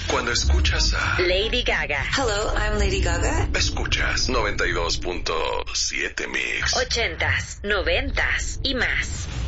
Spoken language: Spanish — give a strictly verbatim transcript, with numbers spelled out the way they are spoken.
Cuando escuchas a Lady Gaga. Hello, I'm Lady Gaga. Escuchas noventa y dos punto siete Mix. Ochentas, noventas y más.